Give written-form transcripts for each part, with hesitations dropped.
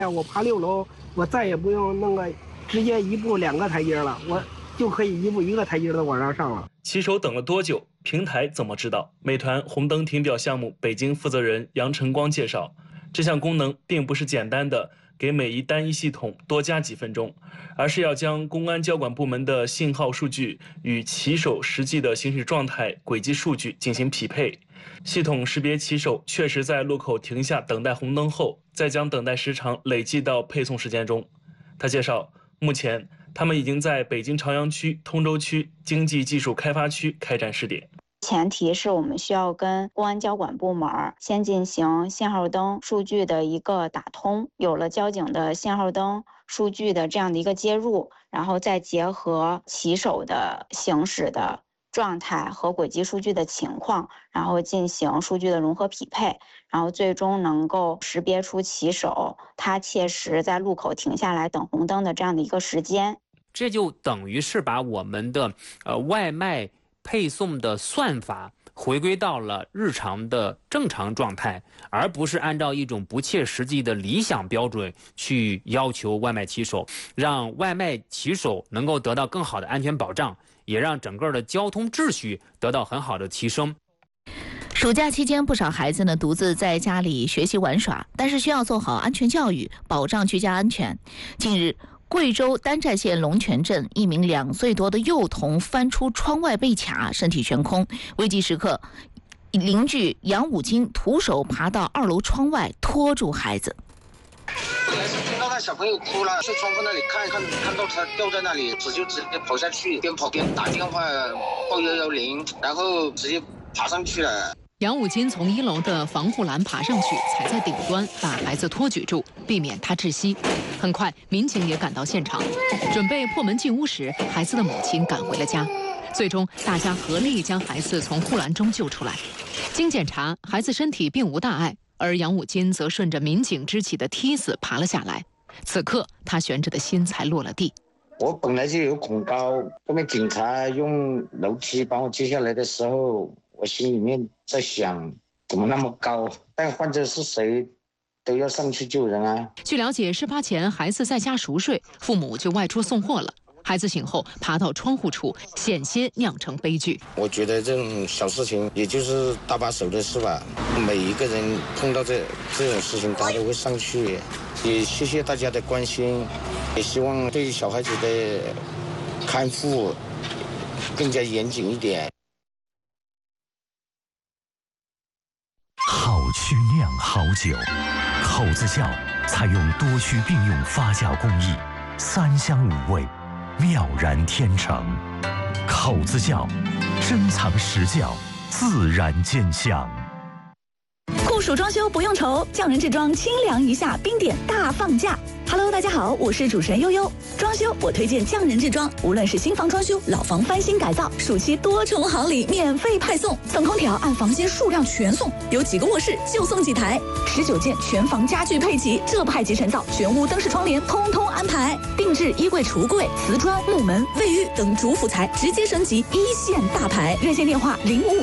我爬6楼，我再也不用那个直接1步2个台阶了，我就可以1步1个台阶的往上上了。 骑手等了多久？平台怎么知道？美团红灯停表项目北京负责人杨晨光介绍，这项功能并不是简单的给每一单一系统多加几分钟，而是要将公安交管部门的信号数据与骑手实际的行驶状态、轨迹数据进行匹配。系统识别骑手确实在路口停下等待红灯后，再将等待时长累计到配送时间中。他介绍，目前他们已经在北京朝阳区、通州区经济技术开发区开展试点。 前提是我们需要跟公安交管部门先进行信号灯数据的一个打通，有了交警的信号灯数据的这样的一个接入，然后再结合骑手的行驶的状态和轨迹数据的情况，然后进行数据的融合匹配，然后最终能够识别出骑手他切实在路口停下来等红灯的这样的一个时间。 这就等于是把我们的外卖配送的算法回归到了日常的正常状态，而不是按照一种不切实际的理想标准去要求外卖骑手，让外卖骑手能够得到更好的安全保障，也让整个的交通秩序得到很好的提升。 暑假期间，不少孩子呢独自在家里学习玩耍，但是需要做好安全教育，保障居家安全。近日，贵州丹寨县龙泉镇一名2岁多的幼童翻出窗外被卡，身体悬空。危急时刻，邻居杨武金徒手爬到2楼窗外拖住孩子。 听到他小朋友哭了，去窗户那里看到他掉在那里，就直接跑下去，边跑边打电话报110，然后直接爬上去了。 杨武金从1楼的防护栏爬上去，踩在顶端，把孩子托举住，避免他窒息。很快，民警也赶到现场，准备破门进屋时，孩子的母亲赶回了家。最终，大家合力将孩子从护栏中救出来。经检查，孩子身体并无大碍，而杨武金则顺着民警支起的梯子爬了下来。此刻，他悬着的心才落了地。 我本来就有恐高，后面警察用楼梯把我接下来的时候，我心里面在想，怎么那么高？但患者是谁，都要上去救人啊！ 据了解，事发前孩子在家熟睡，父母就外出送货了。孩子醒后爬到窗户处，险些酿成悲剧。 我觉得这种小事情也就是搭把手的事吧。每一个人碰到这种事情，大家都会上去。也谢谢大家的关心，也希望对小孩子的看护更加严谨一点。 好曲酿好酒，口子窖采用多区并用发酵工艺，3香5味，妙然天成。口子窖，珍藏实窖，自然见香。 酷暑装修不用愁，匠人制装清凉一下，冰点大放价。Hello， 大家好，我是主持人悠悠。装修我推荐匠人制装，无论是新房装修、老房翻新改造，暑期多重好礼免费派送，送空调按房间数量全送，有几个卧室就送几台，19件全房家具配齐，这派级成造，全屋灯饰窗帘通通安排，定制衣柜、橱柜、瓷砖、木门、卫浴等主辅材直接升级，1线大牌。热线电话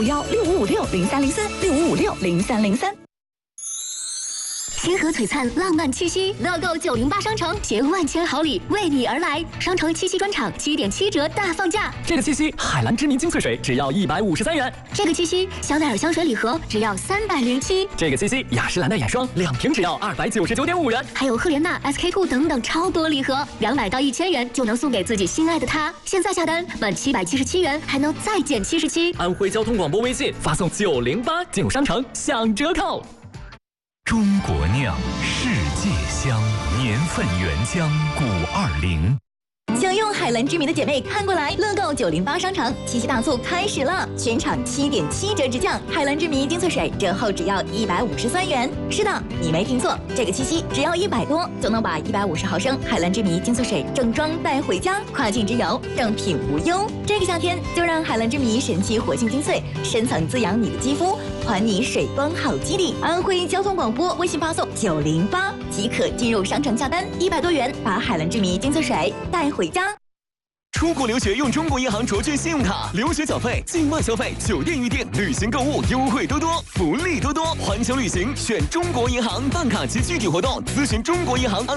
05516556030365560303。 星河璀璨浪漫七夕，乐购908商城携万千好礼为你而来。商城七夕专场7.7折大放价， 这个七夕海蓝之谜精粹水只要153元， 这个七夕香奈儿香水礼盒只要307， 这个七夕雅诗兰黛眼霜2瓶只要299.5元， 还有赫莲娜、SK2 等等超多礼盒，200到1000元就能送给自己心爱的他。现在下单满777元还能再减77。 安徽交通广播微信发送908进入商城享折扣。 中国酿，世界香，年份原浆520。 想用海蓝之谜的姐妹看过来，乐购908商城七夕大促开始了，全场7.7折直降，海蓝之谜精粹水折后只要153元。是的，你没听错，这个七夕只要100多就能把150毫升海蓝之谜精粹水正装带回家，跨境直邮，正品无忧。这个夏天就让海蓝之谜神奇活性精粹深层滋养你的肌肤，还你水光好肌力。安徽交通广播微信发送908即可进入商城下单，100多元把海蓝之谜精粹水带回家。 出国留学用中国银行卓券信用卡，留学缴费、境外消费、酒店预订、旅行购物优惠多多，福利多多。环球旅行选中国银行，办卡及具体活动咨询中国银行。